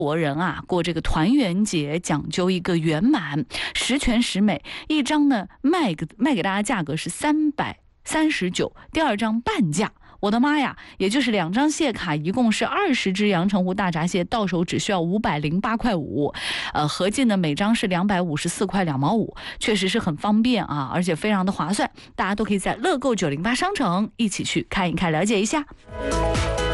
国人啊过这个团圆节讲究一个圆满，十全十美。一张呢卖给大家价格是339，第二张半价。我的妈呀，也就是2张蟹卡，一共是20只阳澄湖大闸蟹，到手只需要508块5，合计呢每张是254块2毛5，确实是很方便啊，而且非常的划算，大家都可以在乐购908商城一起去看一看，了解一下。